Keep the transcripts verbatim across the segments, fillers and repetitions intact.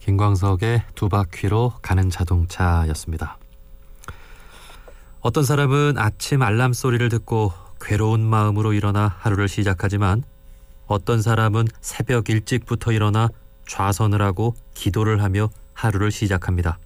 김광석의 두 바퀴로 가는 자동차였습니다. 어떤 사람은 아침 알람 소리를 듣고 괴로운 마음으로 일어나 하루를 시작하지만 어떤 사람은 새벽 일찍부터 일어나 좌선을 하고 기도를 하며 하루를 시작합니다.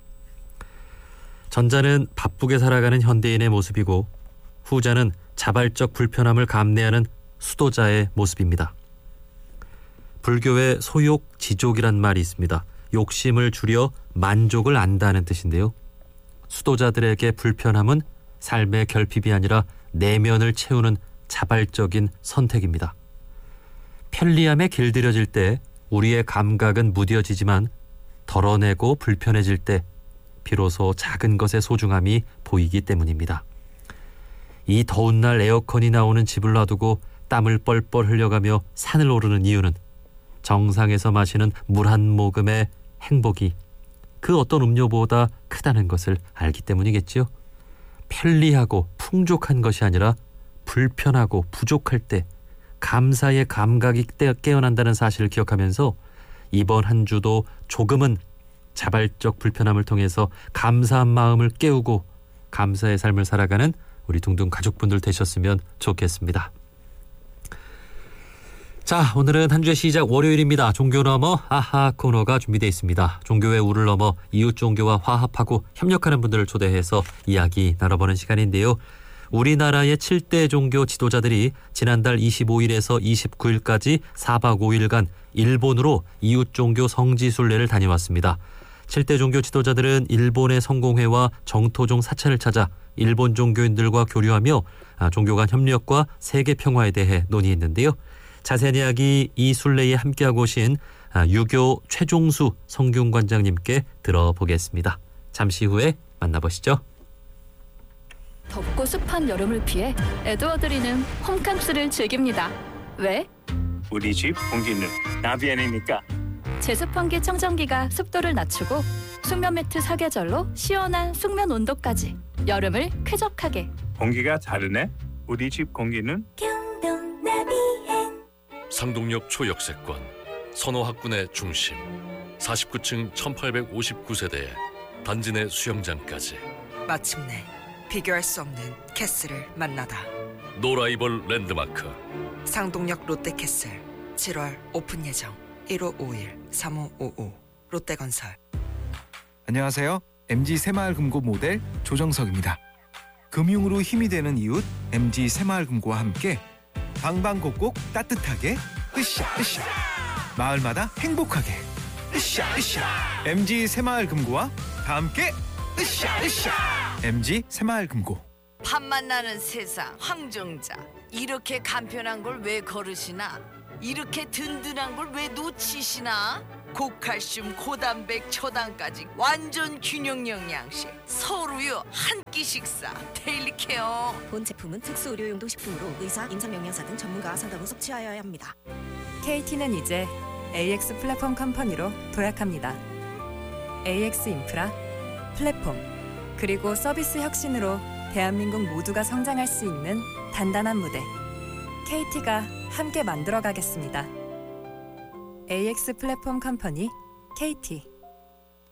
전자는 바쁘게 살아가는 현대인의 모습이고 후자는 자발적 불편함을 감내하는 수도자의 모습입니다. 불교에 소욕 지족이란 말이 있습니다. 욕심을 줄여 만족을 안다는 뜻인데요. 수도자들에게 불편함은 삶의 결핍이 아니라 내면을 채우는 자발적인 선택입니다. 편리함에 길들여질 때 우리의 감각은 무뎌지지만 덜어내고 불편해질 때 비로소 작은 것의 소중함이 보이기 때문입니다. 이 더운 날 에어컨이 나오는 집을 놔두고 땀을 뻘뻘 흘려가며 산을 오르는 이유는 정상에서 마시는 물 한 모금의 행복이 그 어떤 음료보다 크다는 것을 알기 때문이겠지요. 편리하고 풍족한 것이 아니라 불편하고 부족할 때 감사의 감각이 깨어난다는 사실을 기억하면서 이번 한 주도 조금은 자발적 불편함을 통해서 감사한 마음을 깨우고 감사의 삶을 살아가는 우리 둥둥 가족분들 되셨으면 좋겠습니다. 자, 오늘은 한 주의 시작 월요일입니다. 종교 넘어 아하 코너가 준비되어 있습니다. 종교의 우를 넘어 이웃 종교와 화합하고 협력하는 분들을 초대해서 이야기 나눠보는 시간인데요. 우리나라의 칠 대 종교 지도자들이 지난달 이십오일에서 이십구일까지 사박 오일간 일본으로 이웃 종교 성지순례를 다녀왔습니다. 칠 대 종교 지도자들은 일본의 성공회와 정토종 사찰을 찾아 일본 종교인들과 교류하며 종교 간 협력과 세계 평화에 대해 논의했는데요. 자세한 이야기 이 순례에 함께하고 오신 유교 최종수 성균관장님께 들어보겠습니다. 잠시 후에 만나보시죠. 덥고 습한 여름을 피해 에드워드리는 홈캉스를 즐깁니다. 왜? 우리 집 공기는 나비안이니까. 제습 환기 청정기가 습도를 낮추고 숙면 매트 사계절로 시원한 숙면 온도까지 여름을 쾌적하게. 공기가 다르네. 우리 집 공기는 경동 나비엔. 상동역 초역세권 선호학군의 중심 사십구층 천팔백오십구 세대에 단지 내 수영장까지 마침내 비교할 수 없는 캐슬을 만나다. 노라이벌 랜드마크 상동역 롯데캐슬 칠월 오픈 예정. 일오오일 삼오오오 롯데건설. 안녕하세요. 엠지 새마을금고 모델 조정석입니다. 금융으로 힘이 되는 이웃 엠지 새마을금고와 함께 방방곡곡 따뜻하게 으쌰 으쌰 마을마다 행복하게 으쌰 으쌰 엠지 새마을금고와 다 함께 으쌰 으쌰 엠지 새마을금고. 밥 만나는 세상 황정자. 이렇게 간편한 걸 왜 거르시나? 이렇게 든든한 걸 왜 놓치시나? 고칼슘 고단백 초당까지 완전 균형 영양식 서울우유 한 끼 식사 데일리 케어. 본 제품은 특수 의료용도 식품으로 의사, 임상영양사 등 전문가와 상담 후 섭취하여야 합니다. 케이티는 이제 에이엑스 플랫폼 컴퍼니로 도약합니다. 에이엑스 인프라, 플랫폼, 그리고 서비스 혁신으로 대한민국 모두가 성장할 수 있는 단단한 무대. 케이티가 함께 만들어가겠습니다. 에이엑스 플랫폼 컴퍼니 케이티.